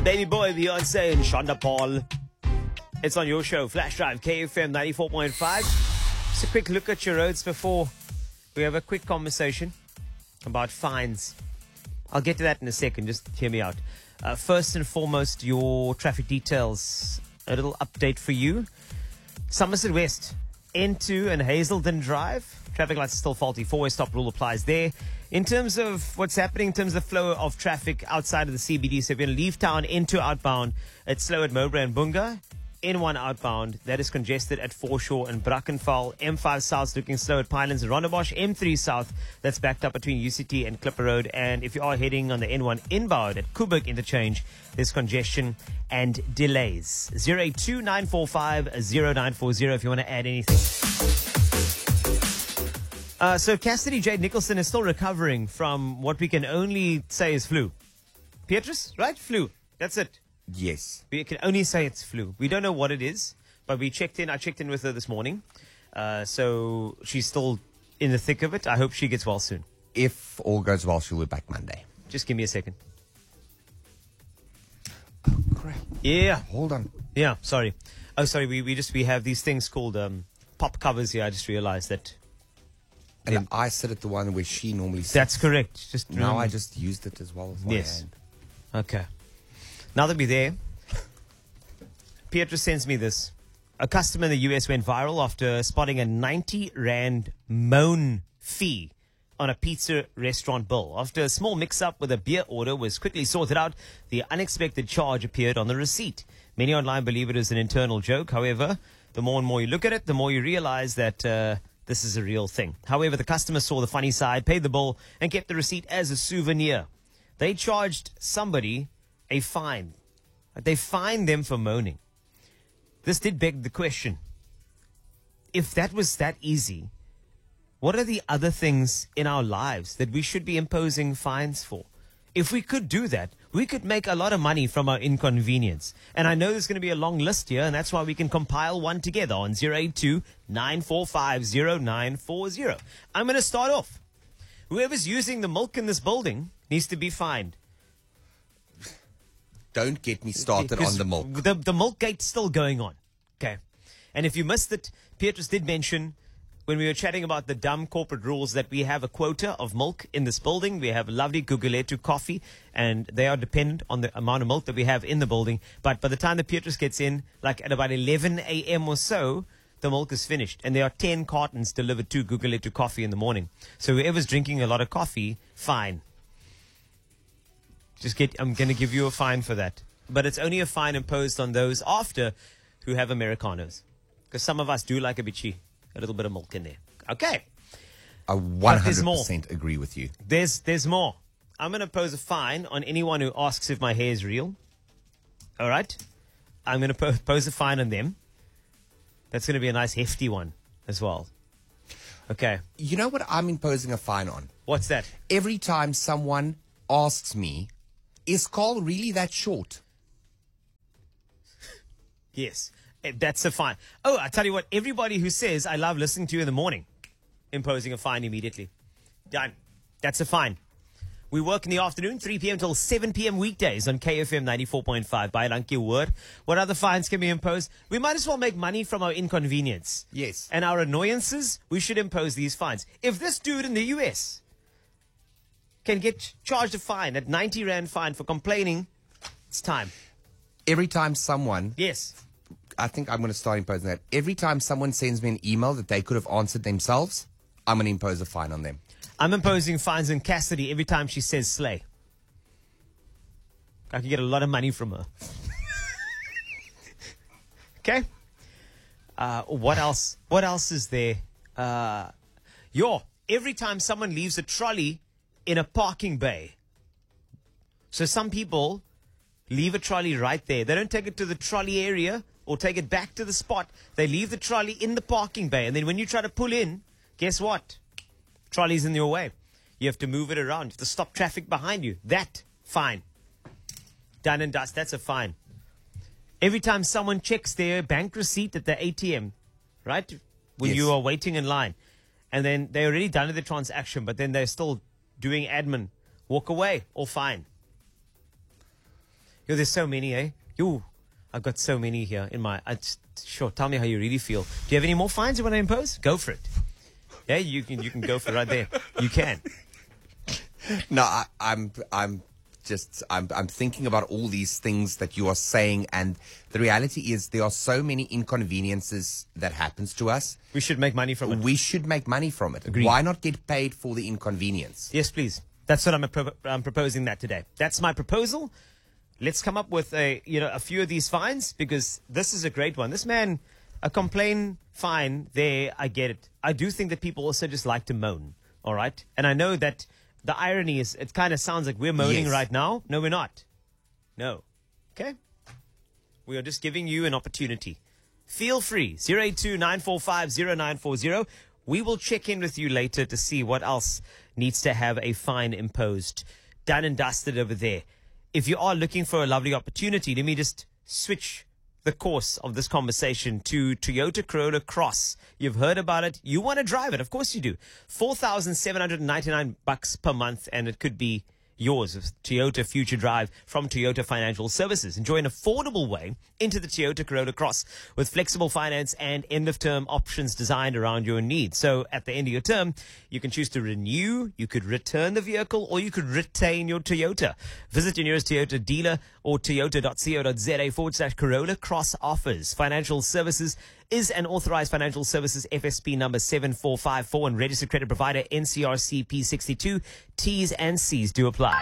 Baby boy, Beyonce and Shonda Paul. It's on your show, Flash Drive, KFM 94.5. Just a quick look at your roads before we have a quick conversation about fines. I'll get to that in a second, just hear me out. First and foremost, your traffic details. A little update for you. Somerset West, N2 and Hazelden Drive. Traffic lights are still faulty. Four-way stop rule applies there. In terms of what's happening in terms of the flow of traffic outside of the CBD, so if you're going to leave town, N2 outbound, it's slow at Mowbray and Bunga. N1 outbound, that is congested at Foreshore and Brackenfell. M5 South looking slow at Pinelands and Rondebosch. M3 South, that's backed up between UCT and Clipper Road. And if you are heading on the N1 inbound at Kuburg Interchange, there's congestion and delays. 082-945-0940 if you want to add anything. So Cassidy Jade Nicholson is still recovering from what we can only say is flu. Beatrice, right? Flu. That's it. Yes. We can only say it's flu. We don't know what it is, but we checked in. I checked in with her this morning. So she's still in the thick of it. I hope she gets well soon. If all goes well, she'll be back Monday. Just give me a second. Oh, crap. Yeah. Hold on. Yeah, sorry. Oh, sorry. We have these things called pop covers here. I just realized that. And I sit at the one where she normally sits. That's correct. Just now I just used it as well as my hand. Okay. Now that we're there, Beatrice sends me this. A customer in the US went viral after spotting a 90 Rand moan fee on a pizza restaurant bill. After a small mix-up with a beer order was quickly sorted out, the unexpected charge appeared on the receipt. Many online believe it is an internal joke. However, the more and more you look at it, the more you realize that this is a real thing. However, the customer saw the funny side, paid the bill, and kept the receipt as a souvenir. They charged somebody a fine. They fined them for moaning. This did beg the question. If that was that easy, what are the other things in our lives that we should be imposing fines for? If we could do that, we could make a lot of money from our inconvenience. And I know there's going to be a long list here, and that's why we can compile one together on 082-945-0940. I'm going to start off. Whoever's using the milk in this building needs to be fined. Don't get me started on the milk. The milk gate's still going on. Okay. And if you missed it, Beatrice did mention when we were chatting about the dumb corporate rules that we have a quota of milk in this building. We have lovely Guguletu coffee, and they are dependent on the amount of milk that we have in the building. But by the time the Beatrice gets in, like at about 11 a.m. or so, the milk is finished. And there are 10 cartons delivered to Guguletu coffee in the morning. So whoever's drinking a lot of coffee, fine. I'm going to give you a fine for that. But it's only a fine imposed on those after who have Americanos. Because some of us do like a little bit of milk in there. Okay. I 100% agree with you. There's more. I'm going to pose a fine on anyone who asks if my hair is real. All right? I'm going to pose a fine on them. That's going to be a nice hefty one as well. Okay. You know what I'm imposing a fine on? What's that? Every time someone asks me, is Carl really that short? Yes, that's a fine. Oh, I tell you what, everybody who says, I love listening to you in the morning, imposing a fine immediately. Done. That's a fine. We work in the afternoon, 3 p.m. till 7 p.m. weekdays on KFM 94.5. By Lanky Word. What other fines can be imposed? We might as well make money from our inconvenience. Yes. And our annoyances, we should impose these fines. If this dude in the U.S. can get charged a fine, at 90 Rand fine for complaining, it's time. Every time someone... Yes. I think I'm going to start imposing that. Every time someone sends me an email that they could have answered themselves, I'm going to impose a fine on them. I'm imposing fines on Cassidy every time she says slay. I can get a lot of money from her. Okay? What else? What else is there? Every time someone leaves a trolley in a parking bay. So some people leave a trolley right there. They don't take it to the trolley area or take it back to the spot. They leave the trolley in the parking bay. And then when you try to pull in, guess what? Trolley's in your way. You have to move it around. You have to stop traffic behind you. That, fine. Done and dust. That's a fine. Every time someone checks their bank receipt at the ATM, right? When Yes. you are waiting in line. And then they're already done with the transaction, but then they're still doing admin. Walk away or fine. Yo, there's so many, eh? Yo, I've got so many here in my... sure, tell me how you really feel. Do you have any more fines you want to impose? Go for it. Yeah, you can go for it right there. You can. No, I'm thinking about all these things that you are saying, and the reality is there are so many inconveniences that happens to us. We should make money from it. We should make money from it. Agreed. Why not get paid for the inconvenience? Yes, please. That's what I'm proposing that today. That's my proposal. Let's come up with a few of these fines, because this is a great one. This man, a complaint fine there, I get it. I do think that people also just like to moan, all right? And I know that the irony is, it kind of sounds like we're moaning right now. No, we're not. No. Okay? We are just giving you an opportunity. Feel free. 082-945-0940. We will check in with you later to see what else needs to have a fine imposed. Done and dusted over there. If you are looking for a lovely opportunity, let me just switch the course of this conversation to Toyota Corolla Cross. You've heard about it. You want to drive it. Of course you do. $4,799 per month, and it could be yours with Toyota Future Drive from Toyota Financial Services. Enjoy an affordable way into the Toyota Corolla Cross with flexible finance and end-of-term options designed around your needs. So at the end of your term, you can choose to renew, you could return the vehicle, or you could retain your Toyota. Visit your nearest Toyota dealer or toyota.co.za/Corolla Cross offers. Financial Services is an authorized financial services FSP number 7454 and registered credit provider NCRC P62. T's and C's do apply.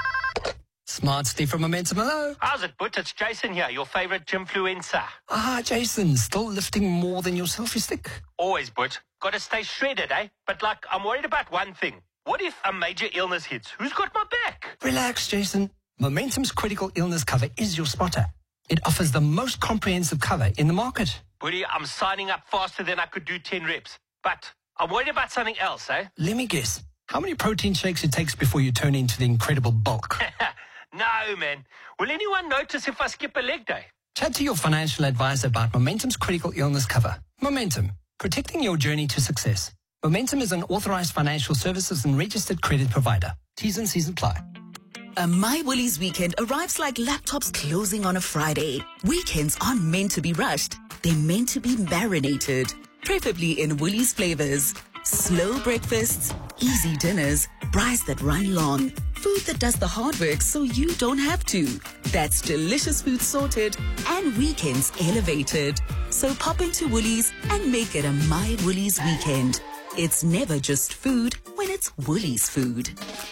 Smart Steve from Momentum, hello. How's it, But? It's Jason here, your favorite gymfluencer. Jason, still lifting more than your selfie stick? Always, But. Gotta stay shredded, eh? But, I'm worried about one thing. What if a major illness hits? Who's got my back? Relax, Jason. Momentum's critical illness cover is your spotter. It offers the most comprehensive cover in the market. Buddy, I'm signing up faster than I could do 10 reps. But I'm worried about something else, eh? Let me guess. How many protein shakes it takes before you turn into the incredible bulk? No, man. Will anyone notice if I skip a leg day? Chat to your financial advisor about Momentum's critical illness cover. Momentum, protecting your journey to success. Momentum is an authorized financial services and registered credit provider. T's and C's apply. A My Woolies weekend arrives like laptops closing on a Friday. Weekends aren't meant to be rushed. They're meant to be marinated, preferably in Woolies flavors. Slow breakfasts, easy dinners, braais that run long. Food that does the hard work so you don't have to. That's delicious food sorted and weekends elevated. So pop into Woolies and make it a My Woolies weekend. It's never just food when it's Woolies food.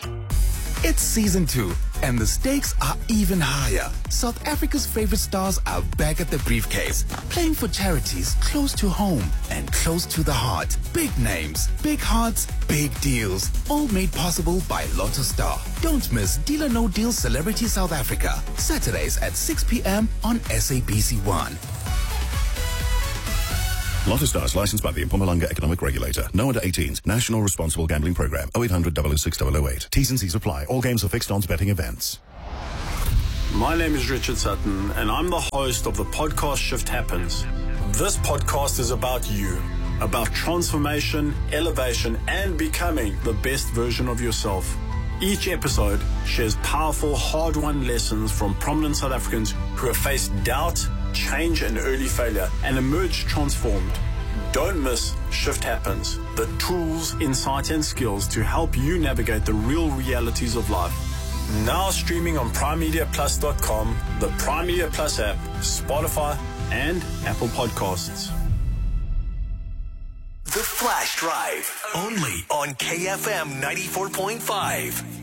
It's season 2, and the stakes are even higher. South Africa's favorite stars are back at the briefcase, playing for charities close to home and close to the heart. Big names, big hearts, big deals, all made possible by Lotto Star. Don't miss Deal or No Deal Celebrity South Africa, Saturdays at 6 p.m. on SABC1. Lotto Stars, licensed by the Mpumalanga Economic Regulator. No under 18s. National Responsible Gambling Program. 0800 006 008. T's and C's apply. All games are fixed odds betting events. My name is Richard Sutton, and I'm the host of the podcast Shift Happens. This podcast is about you, about transformation, elevation, and becoming the best version of yourself. Each episode shares powerful, hard-won lessons from prominent South Africans who have faced doubt, change, and early failure and emerged transformed. Don't miss Shift Happens, the tools, insight, and skills to help you navigate the real realities of life. Now streaming on PrimeMediaPlus.com, the Prime Media Plus app, Spotify, and Apple Podcasts. The Flash Drive, only on KFM 94.5.